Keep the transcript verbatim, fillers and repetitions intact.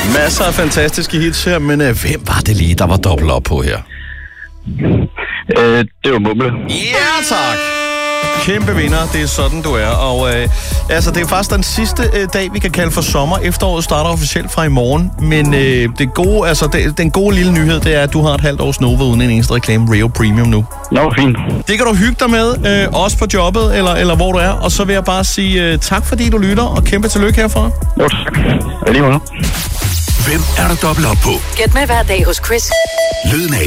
Masser af fantastiske hits her, men øh, hvem var det lige, der var dobbelt op på her? Øh, det var Mumle. Ja, tak! Kæmpe vinder, det er sådan, du er. Og øh, altså, det er faktisk den sidste øh, dag, vi kan kalde for sommer. Efteråret starter officielt fra i morgen. Men øh, det gode, altså, det, den gode lille nyhed, det er, at du har et halvt års Nova uden en eneste reklame. Rio Premium nu. Nå, fint. Det kan du hygge dig med, øh, også på jobbet, eller, eller hvor du er. Og så vil jeg bare sige øh, tak, fordi du lytter, og kæmpe tillykke herfra. Jo, tak. Alligevel. Hvem er der dobbelt op på? Gæt med hver dag hos Chris. Lyden af